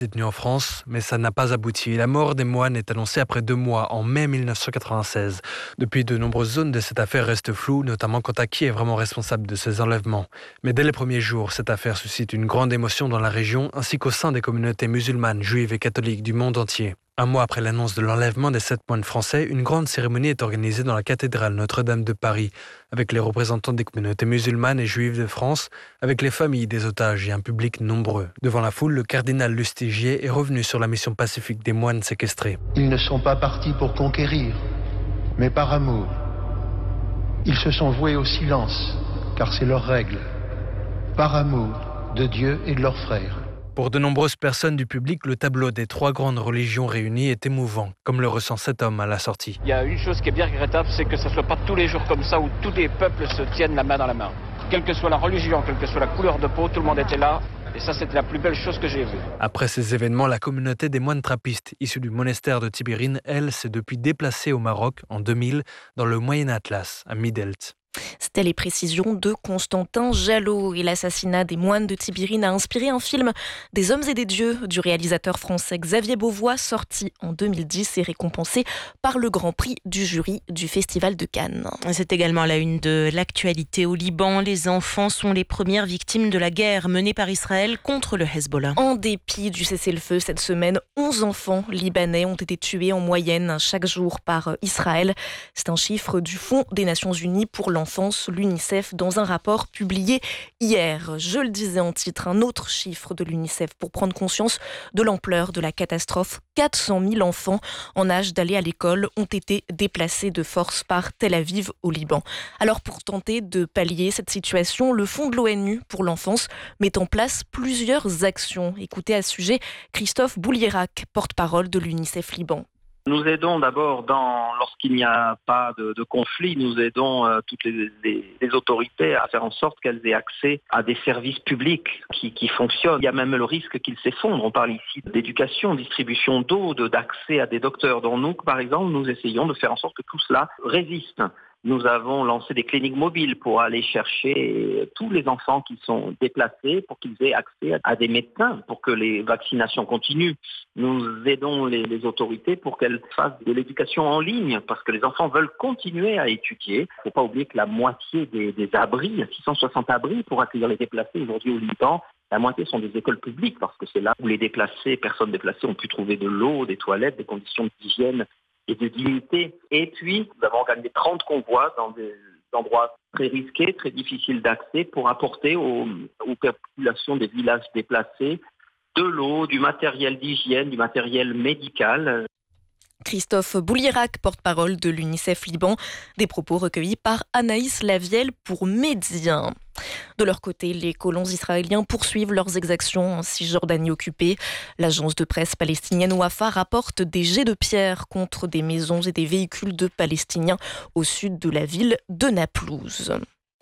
détenu en France, mais ça n'a pas abouti. La mort des moines est annoncée après 2 mois, en mai 1996. Depuis, de nombreuses zones de cette affaire restent floues, notamment quant à qui est vraiment responsable de ces enlèvements. Mais dès les premiers jours, cette affaire suscite une grande émotion dans la région, ainsi qu'au sein des communautés musulmanes, juives et catholiques du monde entier. Un mois après l'annonce de l'enlèvement des 7 moines français, une grande cérémonie est organisée dans la cathédrale Notre-Dame de Paris, avec les représentants des communautés musulmanes et juives de France, avec les familles des otages et un public nombreux. Devant la foule, le cardinal Lustiger est revenu sur la mission pacifique des moines séquestrés. Ils ne sont pas partis pour conquérir, mais par amour. Ils se sont voués au silence, car c'est leur règle, par amour de Dieu et de leurs frères. Pour de nombreuses personnes du public, le tableau des 3 grandes religions réunies est émouvant, comme le ressent cet homme à la sortie. Il y a une chose qui est bien regrettable, c'est que ce ne soit pas tous les jours comme ça où tous les peuples se tiennent la main dans la main. Quelle que soit la religion, quelle que soit la couleur de peau, tout le monde était là. Et ça, c'était la plus belle chose que j'ai vue. Après ces événements, la communauté des moines trappistes, issus du monastère de Tibérine, elle, s'est depuis déplacée au Maroc en 2000, dans le Moyen Atlas, à Midelt. C'était les précisions de Constantin Jalot. Et l'assassinat des moines de Tibérine a inspiré un film des hommes et des dieux du réalisateur français Xavier Beauvois, sorti en 2010 et récompensé par le Grand Prix du jury du Festival de Cannes. C'est également la une de l'actualité au Liban. Les enfants sont les premières victimes de la guerre menée par Israël contre le Hezbollah. En dépit du cessez-le-feu cette semaine, 11 enfants libanais ont été tués en moyenne chaque jour par Israël. C'est un chiffre du Fonds des Nations Unies pour l'enfance, l'UNICEF, dans un rapport publié hier. Je le disais en titre, un autre chiffre de l'UNICEF pour prendre conscience de l'ampleur de la catastrophe. 400 000 enfants en âge d'aller à l'école ont été déplacés de force par Tel Aviv au Liban. Alors pour tenter de pallier cette situation, le Fonds de l'ONU pour l'enfance met en place plusieurs actions. Écoutez à ce sujet Christophe Boulierac, porte-parole de l'UNICEF Liban. Nous aidons d'abord, lorsqu'il n'y a pas de conflit, nous aidons toutes les autorités à faire en sorte qu'elles aient accès à des services publics qui fonctionnent. Il y a même le risque qu'ils s'effondrent. On parle ici d'éducation, distribution d'eau, d'accès à des docteurs. Dont nous, par exemple, nous essayons de faire en sorte que tout cela résiste. Nous avons lancé des cliniques mobiles pour aller chercher tous les enfants qui sont déplacés pour qu'ils aient accès à des médecins pour que les vaccinations continuent. Nous aidons les autorités pour qu'elles fassent de l'éducation en ligne parce que les enfants veulent continuer à étudier. Il ne faut pas oublier que la moitié des abris, 660 abris pour accueillir les déplacés aujourd'hui au Liban, la moitié sont des écoles publiques parce que c'est là où les personnes déplacées ont pu trouver de l'eau, des toilettes, des conditions d'hygiène et de dignité. Et puis, nous avons organisé 30 convois dans des endroits très risqués, très difficiles d'accès pour apporter aux populations des villages déplacés de l'eau, du matériel d'hygiène, du matériel médical. Christophe Boulierac, porte-parole de l'UNICEF Liban, des propos recueillis par Anaïs Lavielle pour Médien. De leur côté, les colons israéliens poursuivent leurs exactions en Cisjordanie occupée. L'agence de presse palestinienne Wafa rapporte des jets de pierre contre des maisons et des véhicules de Palestiniens au sud de la ville de Naplouse.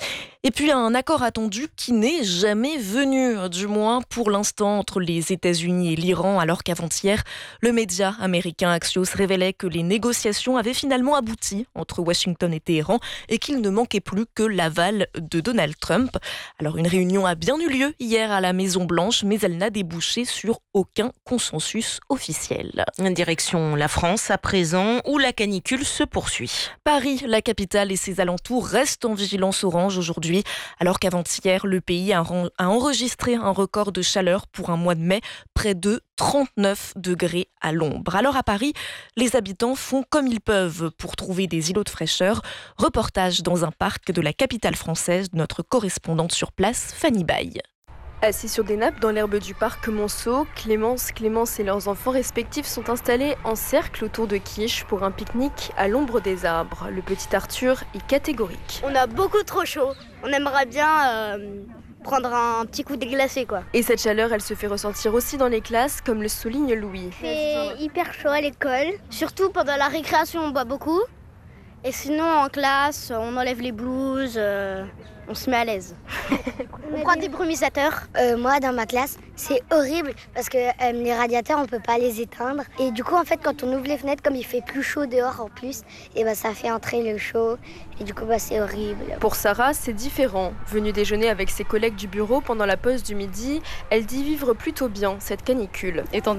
Et puis un accord attendu qui n'est jamais venu, du moins pour l'instant, entre les États-Unis et l'Iran, alors qu'avant-hier, le média américain Axios révélait que les négociations avaient finalement abouti entre Washington et Téhéran et qu'il ne manquait plus que l'aval de Donald Trump. Alors une réunion a bien eu lieu hier à la Maison-Blanche, mais elle n'a débouché sur aucun consensus officiel. Direction la France à présent, où la canicule se poursuit. Paris, la capitale et ses alentours restent en vigilance orange aujourd'hui, alors qu'avant-hier, le pays a enregistré un record de chaleur pour un mois de mai, près de 39 degrés à l'ombre. Alors à Paris, les habitants font comme ils peuvent pour trouver des îlots de fraîcheur. Reportage dans un parc de la capitale française de notre correspondante sur place, Fanny Baye. Assis sur des nappes dans l'herbe du parc Monceau, Clémence et leurs enfants respectifs sont installés en cercle autour de quiches pour un pique-nique à l'ombre des arbres. Le petit Arthur est catégorique. On a beaucoup trop chaud. On aimerait bien prendre un petit coup de glacé, quoi. Et cette chaleur, elle se fait ressentir aussi dans les classes, comme le souligne Louis. C'est hyper chaud à l'école. Surtout pendant la récréation, on boit beaucoup. Et sinon, en classe, on enlève les blouses, on se met à l'aise. On prend des brumisateurs. Moi, dans ma classe, c'est horrible parce que les radiateurs, on peut pas les éteindre. Et du coup, en fait, quand on ouvre les fenêtres, comme il fait plus chaud dehors en plus, et ça fait entrer le chaud. Et du coup, c'est horrible. Pour Sarah, c'est différent. Venue déjeuner avec ses collègues du bureau pendant la pause du midi, elle dit vivre plutôt bien cette canicule. Étant